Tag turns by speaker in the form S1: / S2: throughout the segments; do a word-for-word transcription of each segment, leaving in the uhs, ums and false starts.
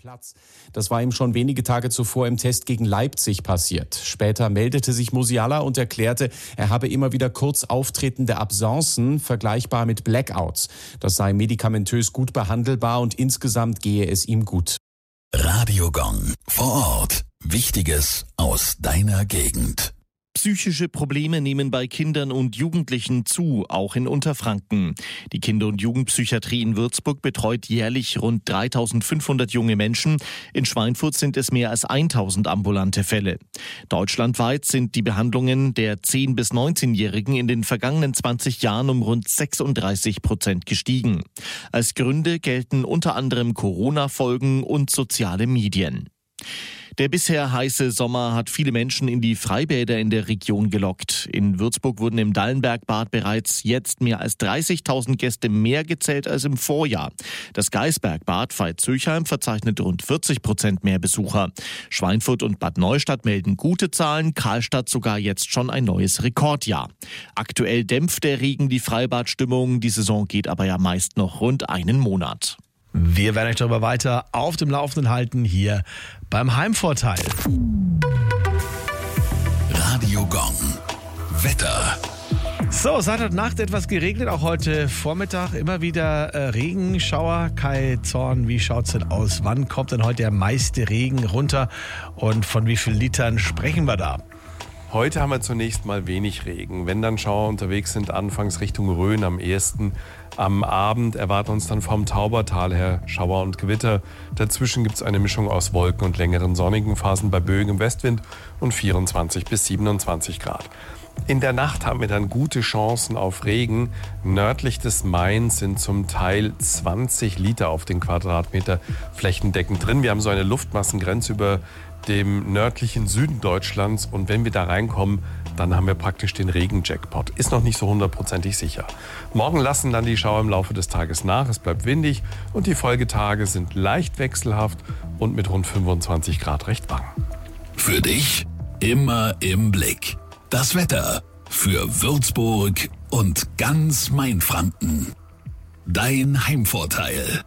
S1: Platz. Das war ihm schon wenige Tage zuvor im Test gegen Leipzig passiert. Später meldete sich Musiala und erklärte, er habe immer wieder kurz auftretende Absenzen, vergleichbar mit Blackouts. Das sei medikamentös gut behandelbar und insgesamt gehe es ihm gut.
S2: Radio Gong vor Ort. Wichtiges aus deiner Gegend.
S3: Psychische Probleme nehmen bei Kindern und Jugendlichen zu, auch in Unterfranken. Die Kinder- und Jugendpsychiatrie in Würzburg betreut jährlich rund dreitausendfünfhundert junge Menschen. In Schweinfurt sind es mehr als tausend ambulante Fälle. Deutschlandweit sind die Behandlungen der zehn- bis neunzehnjährigen in den vergangenen zwanzig Jahren um rund sechsunddreißig Prozent gestiegen. Als Gründe gelten unter anderem Corona-Folgen und soziale Medien. Der bisher heiße Sommer hat viele Menschen in die Freibäder in der Region gelockt. In Würzburg wurden im Dallenbergbad bereits jetzt mehr als dreißigtausend Gäste mehr gezählt als im Vorjahr. Das Gaisbergbad Veitshöchheim verzeichnet rund vierzig Prozent mehr Besucher. Schweinfurt und Bad Neustadt melden gute Zahlen, Karlstadt sogar jetzt schon ein neues Rekordjahr. Aktuell dämpft der Regen die Freibadstimmung, die Saison geht aber ja meist noch rund einen Monat.
S4: Wir werden euch darüber weiter auf dem Laufenden halten, hier beim Heimvorteil.
S2: Radio Gong. Wetter.
S4: So, seit heute Nacht etwas geregnet, auch heute Vormittag immer wieder äh, Regenschauer. Kai Zorn, wie schaut's denn aus? Wann kommt denn heute der meiste Regen runter und von wie vielen Litern sprechen wir da?
S5: Heute haben wir zunächst mal wenig Regen. Wenn dann Schauer unterwegs sind, anfangs Richtung Rhön am ehesten. Am Abend erwarten uns dann vom Taubertal her Schauer und Gewitter. Dazwischen gibt es eine Mischung aus Wolken und längeren sonnigen Phasen bei böigem Westwind und vierundzwanzig bis siebenundzwanzig Grad. In der Nacht haben wir dann gute Chancen auf Regen. Nördlich des Mains sind zum Teil zwanzig Liter auf den Quadratmeter flächendeckend drin. Wir haben so eine Luftmassengrenze über dem nördlichen Süden Deutschlands und wenn wir da reinkommen, dann haben wir praktisch den Regen-Jackpot. Ist noch nicht so hundertprozentig sicher. Morgen lassen dann die Schauer im Laufe des Tages nach, es bleibt windig und die Folgetage sind leicht wechselhaft und mit rund fünfundzwanzig Grad recht warm.
S2: Für dich immer im Blick. Das Wetter für Würzburg und ganz Mainfranken. Dein Heimvorteil.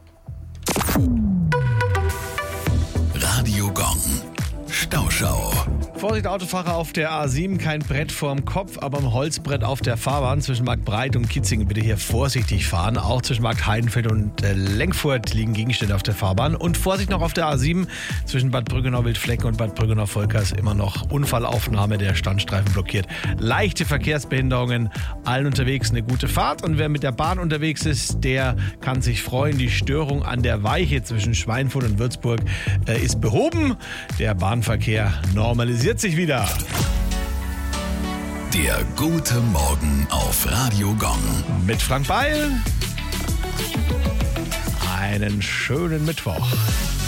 S2: Radio Gong. Stauschau.
S4: Vorsicht Autofahrer auf der A sieben, kein Brett vorm Kopf, aber ein Holzbrett auf der Fahrbahn zwischen Marktbreit und Kitzingen. Bitte hier vorsichtig fahren. Auch zwischen Markt Heidenfeld und äh, Lenkfurt liegen Gegenstände auf der Fahrbahn. Und Vorsicht noch auf der A sieben zwischen Bad Brüggenau-Wildflecken und Bad Brüggenau-Volkers. Immer noch Unfallaufnahme, der Standstreifen blockiert. Leichte Verkehrsbehinderungen, allen unterwegs eine gute Fahrt. Und wer mit der Bahn unterwegs ist, der kann sich freuen. Die Störung an der Weiche zwischen Schweinfurt und Würzburg äh, ist behoben. Der Bahnverkehr normalisiert sich wieder.
S2: Der gute Morgen auf Radio Gong.
S4: Mit Frank Beil. Einen schönen Mittwoch.